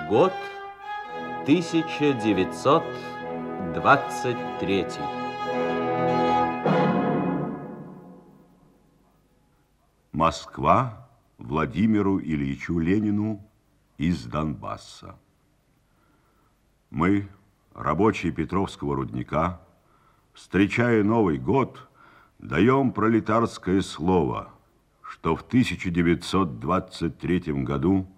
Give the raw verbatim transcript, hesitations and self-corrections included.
Год тысяча девятьсот двадцать третий. Москва Владимиру Ильичу Ленину из Донбасса. Мы, рабочие Петровского рудника, встречая Новый год, даем пролетарское слово, что в тысяча девятьсот двадцать третьем году